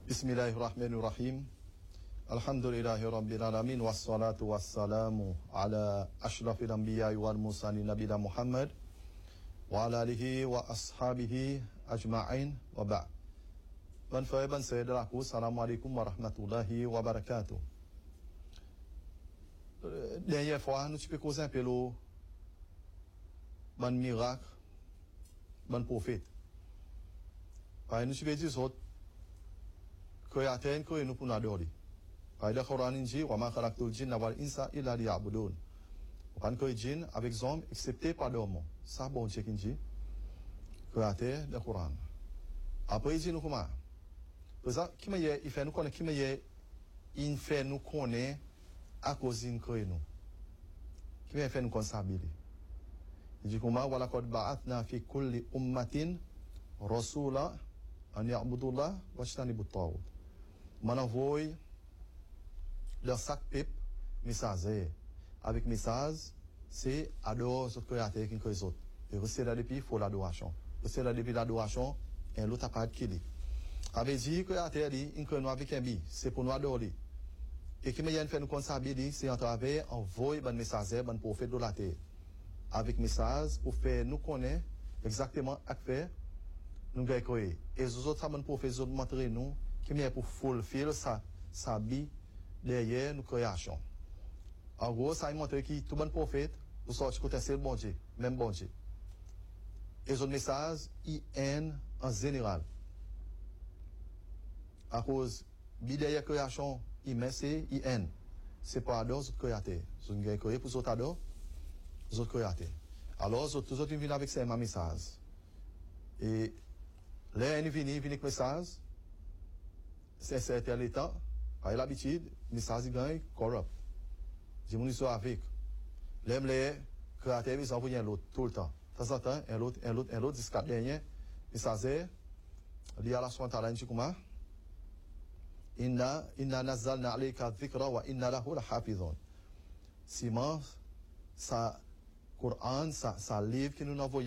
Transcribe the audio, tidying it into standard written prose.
Bismillahirrahmanirrahim. Alhamdulillahi rabbil alamin wassalatu wassalamu ala ashrafil anbiya'i wal mursalin nabiyina Muhammad wa ala alihi wa ashabihi ajma'in wa ba'd. Ban frères, ban sœurs, assalamualaikum warahmatullahi wabarakatuh. Dernière fois, nous peux causer un peu le ban miracle, ban prophète. Parce nous peux dire autres que atteindre que nous pouvons adorer. Parce que le Coran dit wa ma khalaqtul jinna wal insa illa liya'budun. Quand que jinn avec hommes excepté par l'homme. Ça bon Dieu qui dit que atteindre le Coran. Après il dit nous comment? Parce que qui me il fait nous connaître qui me il fait nous connaître à cause d'une que nous. Qui me fait nous constabili. Il dit comment wa laqad ba'athna fi kulli ummatin rasula an ya'budullah wa yajtanibut taghut. Man envoie leur sac pipe message avec message c'est adore ce que créateur qui les autres et rester là depuis faut l'adoration rester là depuis l'adoration et l'autre pas qui dit avait dit que créateur dit que nous avec un bi c'est pour nous adorer et qui me y a fait nous consacrer c'est en travers envoyer ban message ban prophète de la terre avec message pour faire nous connaître exactement à faire nous gagne et les autres ban prophète nous montrer nous qui me pour fulfill ça bi derrière nos créations. En gros, ça montre que tout bon prophète, nous sortons côté c'est bon Dieu, même bon Dieu. Et ce message, IN en général. À cause de derrière création, c'est IN. C'est pas adore autres créateurs. Nous avons créé pour autres adore, les autres créateurs. Alors, tous autres viennent avec ces messages. Et là, ils viennent avec le message, c'est certain l'état. Par l'habitude, le message gagne corrupt. Je vous dis avec. L'aime les créateurs, ils envoient un l'autre tout le temps. De temps en temps, un l'autre, jusqu'à dernier. Message, il y a la sointe à la comment? Inna nazzalna alayka dhikra wa inna lahu lahafizun. Simon, ça, Coran, ça livre que nous envoyons.